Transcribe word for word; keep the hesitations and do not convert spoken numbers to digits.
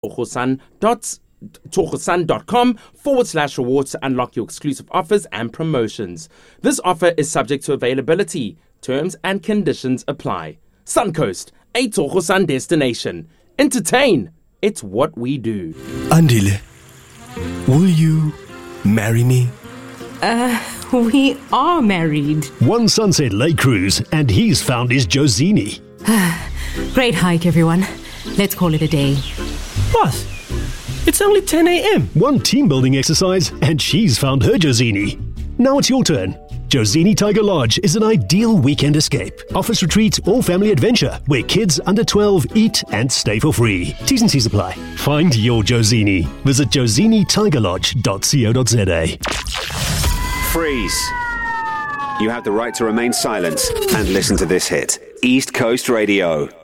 thorgosan.com forward slash rewards to unlock your exclusive offers and promotions. This offer is subject to availability. Terms and conditions apply. Suncoast, a Thorgosan destination. Entertain. It's what we do. Andile, will you marry me? Uh, we are married. One Sunset Lake cruise, and he's found his Josini. Great hike, everyone. Let's call it a day. What? It's only ten a.m. One team building exercise, and she's found her Josini. Now it's your turn. Josini Tiger Lodge is an ideal weekend escape. Office retreat or family adventure where kids under twelve eat and stay for free. T's and C's apply. Find your Josini. Visit josini tiger lodge dot co dot za. Freeze. You have the right to remain silent and listen to this hit. East Coast Radio.